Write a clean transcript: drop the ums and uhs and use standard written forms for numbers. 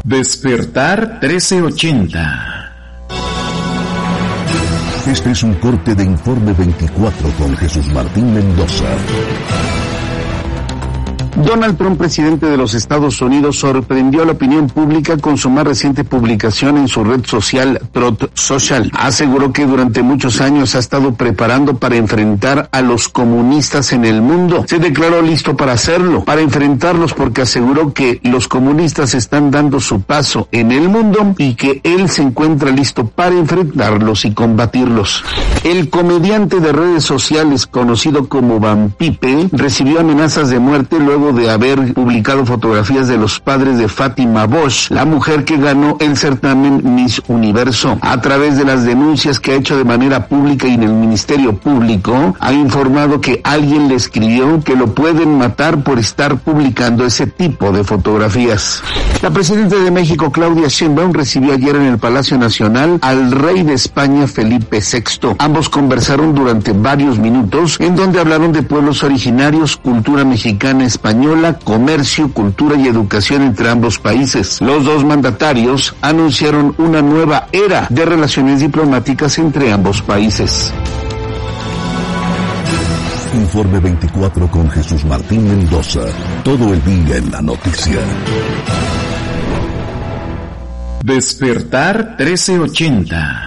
Despertar 1380. Este es un corte de Informe 24 con Jesús Martín Mendoza. Donald Trump, presidente de los Estados Unidos, sorprendió a la opinión pública con su más reciente publicación en su red social Truth Social. Aseguró que durante muchos años ha estado preparando para enfrentar a los comunistas en el mundo. Se declaró listo para hacerlo, para enfrentarlos, porque aseguró que los comunistas están dando su paso en el mundo y que él se encuentra listo para enfrentarlos y combatirlos. El comediante de redes sociales conocido como Van Pipe recibió amenazas de muerte luego de haber publicado fotografías de los padres de Fátima Bosch, la mujer que ganó el certamen Miss Universo. A través de las denuncias que ha hecho de manera pública y en el Ministerio Público, ha informado que alguien le escribió que lo pueden matar por estar publicando ese tipo de fotografías. La presidenta de México, Claudia Sheinbaum, recibió ayer en el Palacio Nacional al rey de España, Felipe VI. Ambos conversaron durante varios minutos, en donde hablaron de pueblos originarios, cultura mexicana, española, comercio, cultura y educación entre ambos países. Los dos mandatarios anunciaron una nueva era de relaciones diplomáticas entre ambos países. Informe 24 con Jesús Martín Mendoza. Todo el día en la noticia. Despertar 1380.